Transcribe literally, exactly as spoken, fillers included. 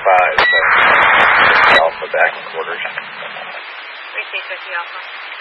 five, so Alpha back in quarters. three six fifty Alpha.